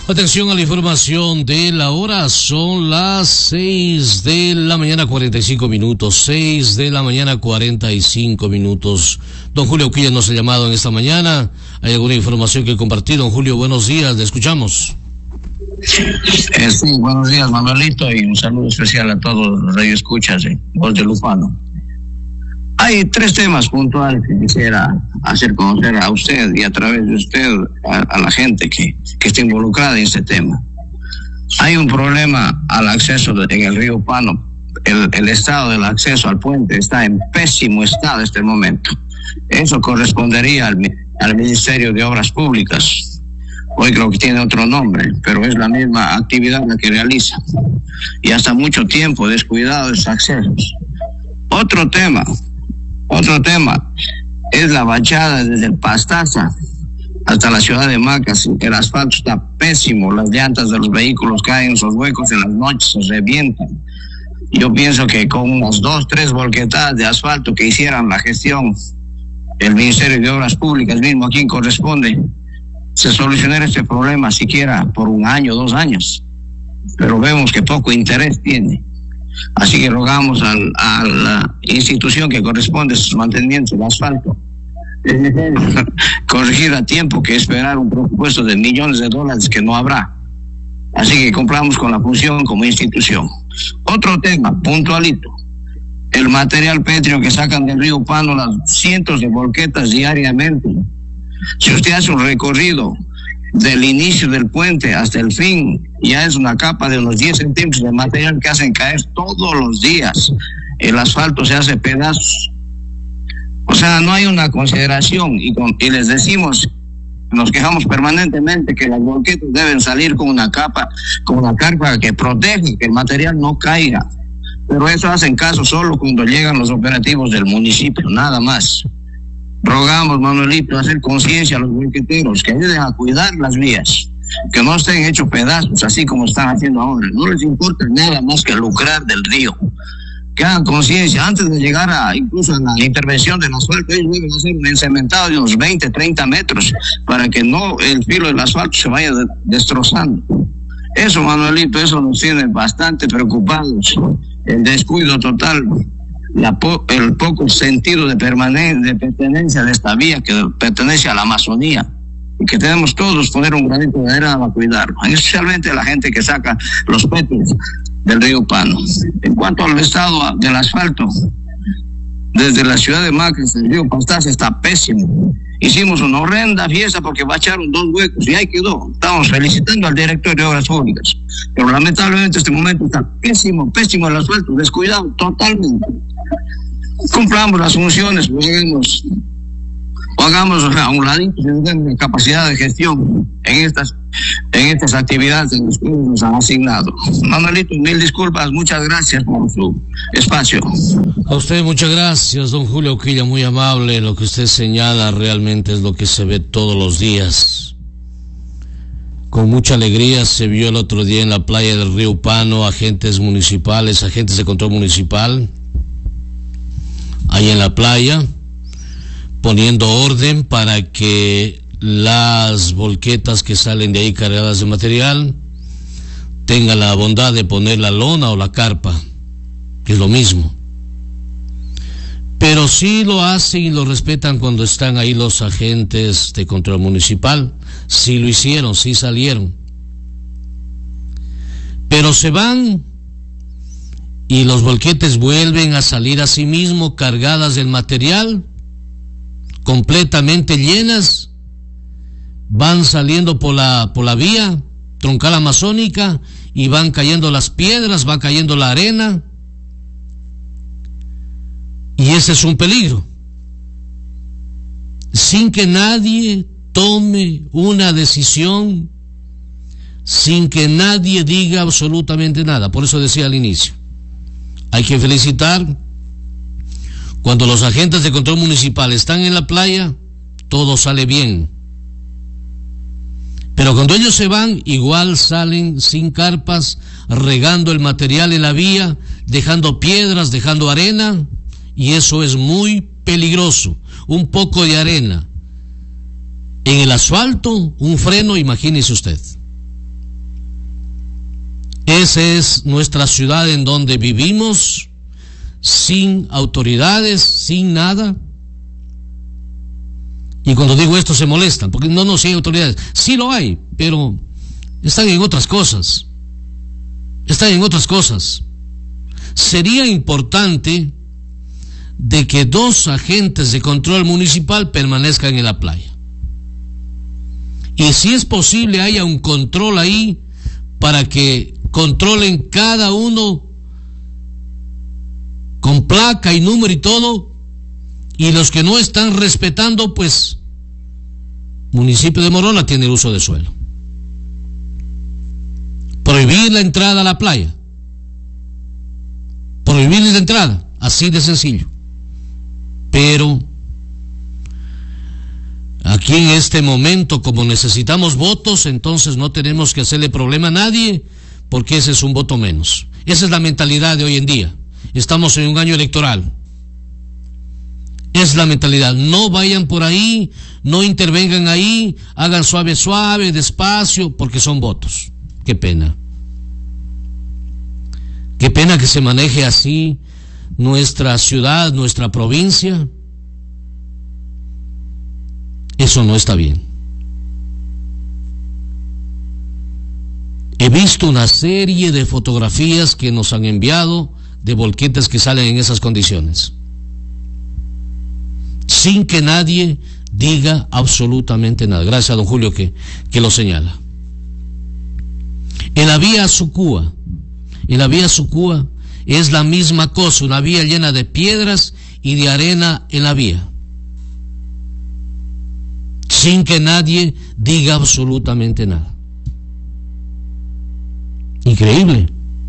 Atención a la información de la hora, son las 6 de la mañana 45 minutos, 6 de la mañana 45 minutos. Don Julio Uquilla nos ha llamado en esta mañana. ¿Hay alguna información que compartir? Don Julio, buenos días, le escuchamos. Sí, buenos días, Manuelito, y un saludo especial a todos los radioescuchas de Voz de Lupano. Hay tres temas puntuales que quisiera hacer conocer a usted y a través de usted a la gente que está involucrada en este tema. Hay un problema al acceso en el río Pano. El estado del acceso al puente está en pésimo estado en este momento. Eso correspondería al Ministerio de Obras Públicas. Hoy creo que tiene otro nombre, pero es la misma actividad la que realiza. Y hasta mucho tiempo descuidado esos accesos. Otro tema es la bachada desde el Pastaza hasta la ciudad de Macas. El asfalto está pésimo, las llantas de los vehículos caen en esos huecos, en las noches se revientan. Yo pienso que con unas 2-3 volquetadas de asfalto que hicieran la gestión, el Ministerio de Obras Públicas mismo a quien corresponde, se solucionara este problema siquiera por 1 año, 2 años. Pero vemos que poco interés tiene. Así que rogamos a la institución que corresponde a sus mantenimientos del asfalto corregir a tiempo que esperar un presupuesto de millones de dólares que no habrá. Así que cumplamos con la función como institución. Otro tema, puntualito, el material pétreo que sacan del río Pano, las cientos de volquetas diariamente. Si usted hace un recorrido del inicio del puente hasta el fin, ya es una capa de unos 10 centímetros de material que hacen caer todos los días. El asfalto se hace pedazos. O sea, no hay una consideración y les decimos, nos quejamos permanentemente que las volquetas deben salir con una carpa que protege que el material no caiga. Pero eso hacen caso solo cuando llegan los operativos del municipio, nada más. Rogamos, Manuelito, a hacer conciencia a los volqueteros, que ayuden a cuidar las vías, que no estén hechos pedazos así como están haciendo ahora. No les importa nada más que lucrar del río. Que hagan conciencia, antes de llegar incluso a la intervención del asfalto, ellos deben hacer un encementado de unos 20-30 metros para que no el filo del asfalto se vaya destrozando. Eso, Manuelito, eso nos tiene bastante preocupados. El descuido total, el poco sentido de pertenencia de esta vía que pertenece a la Amazonía, y que tenemos todos poner un granito de arena para cuidarlo, especialmente la gente que saca los pétalos del río Pano. En cuanto al estado del asfalto, desde la ciudad de Macas, el río Pastaza está pésimo. Hicimos una horrenda fiesta porque bacharon 2 huecos y ahí quedó. Estamos felicitando al director de Obras Públicas, pero lamentablemente este momento está pésimo el asfalto, descuidado totalmente. Cumplamos las funciones, hagamos a un ladito si no tenemos capacidad de gestión en estas actividades en las que nos han asignado. Manuelito, mil disculpas, muchas gracias por su espacio. A usted muchas gracias, don Julio Uquilla, muy amable. Lo que usted señala realmente es lo que se ve todos los días. Con mucha alegría se vio el otro día en la playa del río Pano agentes municipales, agentes de control municipal, ahí en la playa, poniendo orden para que las volquetas que salen de ahí cargadas de material tengan la bondad de poner la lona o la carpa, que es lo mismo. Pero sí lo hacen y lo respetan cuando están ahí los agentes de control municipal. Sí lo hicieron, sí salieron. Pero se van y los volquetes vuelven a salir a sí mismos cargadas del material, completamente llenas, van saliendo por la vía troncal amazónica y van cayendo las piedras, va cayendo la arena, y ese es un peligro. Sin que nadie tome una decisión, sin que nadie diga absolutamente nada. Por eso decía al inicio, hay que felicitar. Cuando los agentes de control municipal están en la playa, todo sale bien. Pero cuando ellos se van, igual salen sin carpas, regando el material en la vía, dejando piedras, dejando arena, y eso es muy peligroso. Un poco de arena en el asfalto, un freno, imagínese usted. Esa es nuestra ciudad en donde vivimos, sin autoridades, sin nada. Y cuando digo esto se molestan, porque no, sí hay autoridades. Sí lo hay, pero están en otras cosas. Están en otras cosas. Sería importante de que 2 agentes de control municipal permanezcan en la playa. Y si es posible, haya un control ahí para que controlen cada uno con placa y número y todo. Y los que no están respetando, pues, municipio de Morola tiene el uso de suelo. Prohibir la entrada a la playa. Prohibir la entrada, así de sencillo. Pero aquí en este momento, como necesitamos votos, entonces no tenemos que hacerle problema a nadie, porque ese es un voto menos. Esa es la mentalidad de hoy en día. Estamos en un año electoral. Es la mentalidad. No vayan por ahí, no intervengan ahí, hagan suave, suave, despacio, porque son votos. Qué pena. Qué pena que se maneje así nuestra ciudad, nuestra provincia. Eso no está bien. He visto una serie de fotografías que nos han enviado de volquetes que salen en esas condiciones, sin que nadie diga absolutamente nada. Gracias a don Julio que lo señala. En la vía Sucúa es la misma cosa, una vía llena de piedras y de arena en la vía, sin que nadie diga absolutamente nada. Increíble.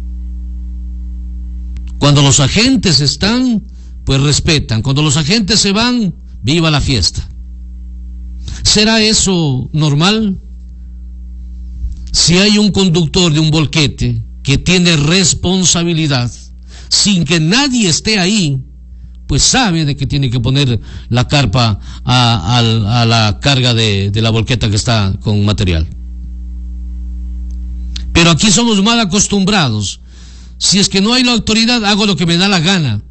Cuando los agentes están, pues respetan. Cuando los agentes se van, viva la fiesta. ¿Será eso normal? Si hay un conductor de un volquete que tiene responsabilidad, sin que nadie esté ahí, pues sabe de que tiene que poner la carpa a la carga de la volqueta que está con material. Pero aquí somos mal acostumbrados. Si es que no hay la autoridad, hago lo que me da la gana.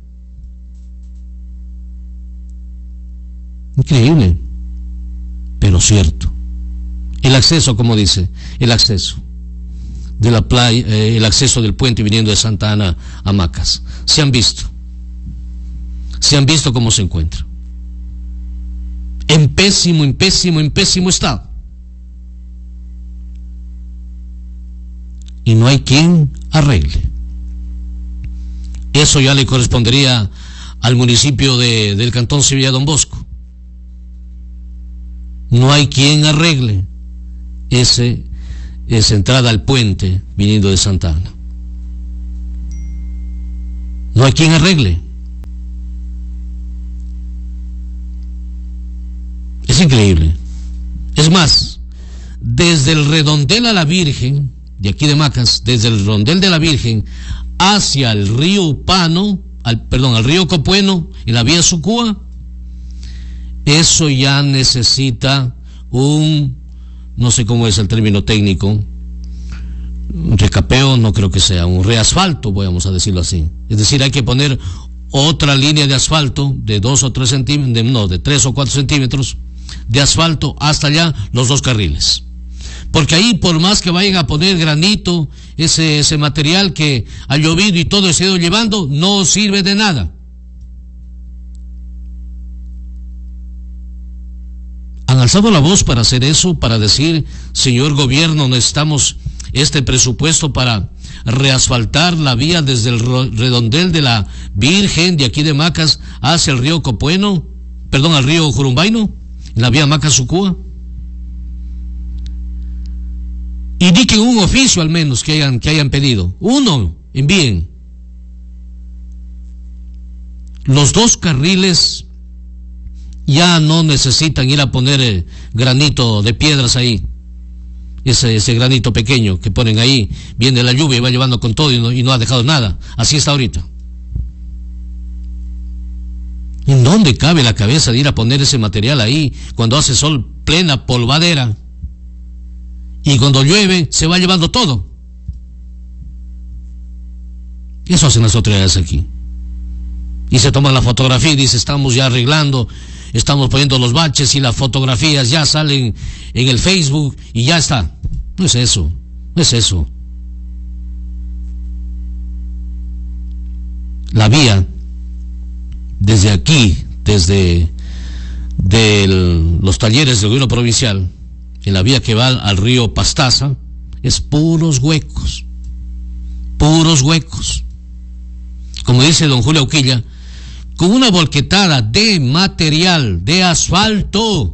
Increíble, pero cierto. El acceso, como dice, el acceso de la playa, el acceso del puente viniendo de Santa Ana a Macas. Se han visto cómo se encuentra. En pésimo estado. Y no hay quien arregle. Eso ya le correspondería al municipio del Cantón Sevilla Don Bosco. No hay quien arregle esa entrada al puente viniendo de Santa Ana. No hay quien arregle. Es increíble. Es más, desde el redondel a la Virgen, de aquí de Macas, desde el redondel de la Virgen hacia el río Upano, al río Copueno, en la vía Sucúa, eso ya necesita no sé cómo es el término técnico, un recapeo, no creo que sea, un reasfalto, vamos a decirlo así. Es decir, hay que poner otra línea de asfalto de 2 o 3 centímetros, de 3 o 4 centímetros de asfalto hasta allá, los 2 carriles. Porque ahí, por más que vayan a poner granito, ese material que ha llovido y todo se ha ido llevando, no sirve de nada. Han alzado la voz para hacer eso, para decir, señor gobierno, necesitamos este presupuesto para reasfaltar la vía desde el redondel de la Virgen, de aquí de Macas, hacia el río Copueno, al río Jurumbaino, en la vía Macas-Sucúa. Indiquen un oficio al menos que hayan pedido. Uno, envíen. Los 2 carriles ya no necesitan ir a poner granito de piedras ahí. Ese granito pequeño que ponen ahí, viene la lluvia y va llevando con todo y no ha dejado nada. Así está ahorita. ¿En dónde cabe la cabeza de ir a poner ese material ahí cuando hace sol, plena polvadera? Y cuando llueve se va llevando todo. Eso hacen las autoridades aquí. Y se toman la fotografía y dice, estamos ya arreglando, estamos poniendo los baches y las fotografías ya salen en el Facebook y ya está. No es eso, no es eso. La vía, desde aquí, desde los talleres del gobierno provincial, en la vía que va al río Pastaza, es puros huecos. Puros huecos. Como dice don Julio Auquilla, con una volquetada de material, de asfalto.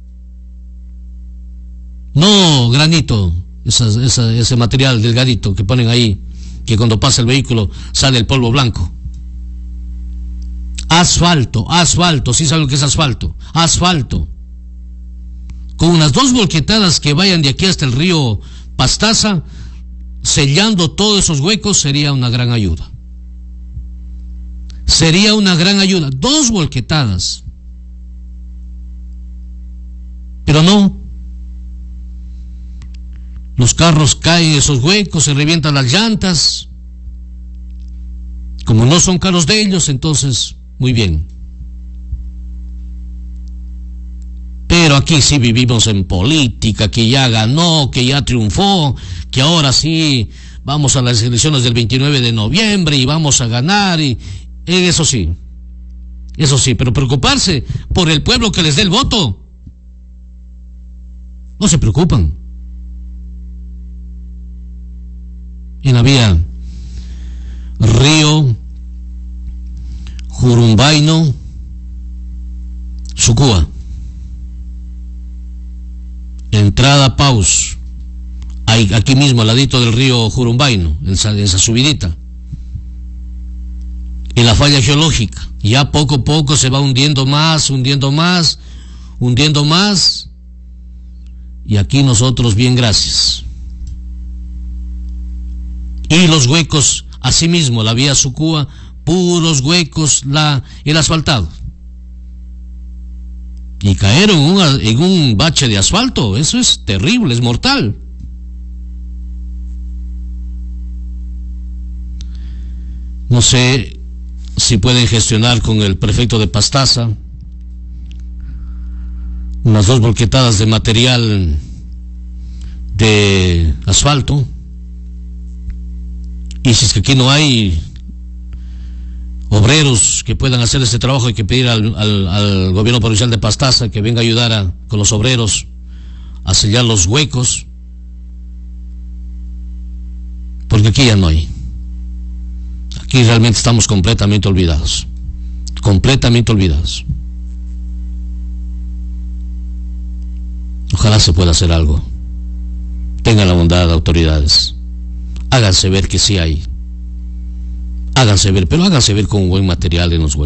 No granito, ese material delgadito que ponen ahí, que cuando pasa el vehículo sale el polvo blanco. Asfalto, ¿sí saben lo que es asfalto? Asfalto. Con unas 2 volquetadas que vayan de aquí hasta el río Pastaza, sellando todos esos huecos, sería una gran ayuda. Sería una gran ayuda. 2 volquetadas. Pero no. Los carros caen en esos huecos, se revientan las llantas. Como no son carros de ellos, entonces, muy bien. Pero aquí sí vivimos en política, que ya ganó, que ya triunfó, que ahora sí vamos a las elecciones del 29 de noviembre y vamos a ganar y eso sí, pero preocuparse por el pueblo que les dé el voto. No se preocupan. En la vía Río Jurumbaino Sucúa, entrada Paus, aquí mismo al ladito del río Jurumbaino, en esa subidita, en la falla geológica, ya poco a poco se va hundiendo más, y aquí nosotros bien gracias. Y los huecos, asimismo, la vía Sucúa, puros huecos, el asfaltado. Y caer en un bache de asfalto, eso es terrible, es mortal. No sé si pueden gestionar con el prefecto de Pastaza unas 2 volquetadas de material de asfalto. Y si es que aquí no hay obreros que puedan hacer este trabajo, hay que pedir al gobierno provincial de Pastaza que venga a ayudar con los obreros a sellar los huecos, porque aquí ya no hay. Aquí realmente estamos completamente olvidados. Ojalá se pueda hacer algo. Tengan la bondad, autoridades. Háganse ver que sí hay. Háganse ver, pero háganse ver con buen material en los huecos.